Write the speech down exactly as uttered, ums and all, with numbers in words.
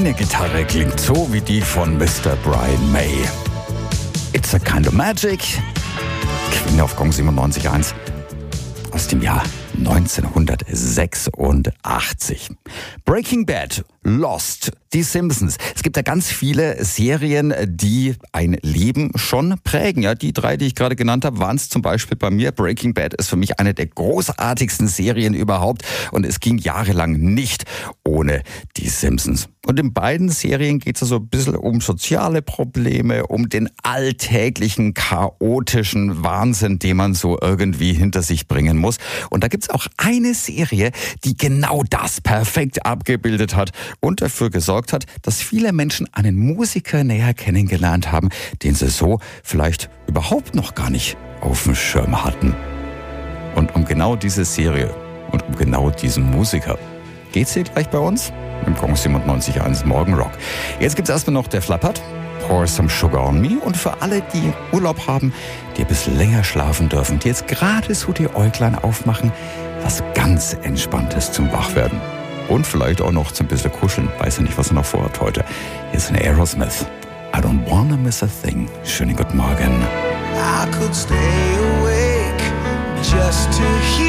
Eine Gitarre klingt so wie die von Mister Brian May. It's a kind of magic. Queen auf Gong siebenundneunzig Komma eins aus dem Jahr neunzehnhundertsechsundachtzig. Breaking Bad, Lost, die Simpsons. Es gibt ja ganz viele Serien, die ein Leben schon prägen. Ja, die drei, die ich gerade genannt habe, waren es zum Beispiel bei mir. Breaking Bad ist für mich eine der großartigsten Serien überhaupt. Und es ging jahrelang nicht ohne die Simpsons. Und in beiden Serien geht es so ein bisschen um soziale Probleme, um den alltäglichen, chaotischen Wahnsinn, den man so irgendwie hinter sich bringen muss. Und da gibt's auch eine Serie, die genau das perfekt abgebildet hat und dafür gesorgt hat, dass viele Menschen einen Musiker näher kennengelernt haben, den sie so vielleicht überhaupt noch gar nicht auf dem Schirm hatten. Und um genau diese Serie und um genau diesen Musiker geht's hier gleich bei uns im Gong siebenundneunzig Komma eins Morgenrock. Jetzt gibt's erstmal noch der Flappert, Pour Some Sugar on Me. Und für alle, die Urlaub haben, die ein bisschen länger schlafen dürfen, die jetzt gerade so die Äuglein aufmachen, was ganz Entspanntes zum Wachwerden. Und vielleicht auch noch zum bisschen kuscheln. Weiß ja nicht, was er noch vorhat heute. Hier ist ein Aerosmith. I don't wanna miss a thing. Schönen guten Morgen. I could stay awake just to hear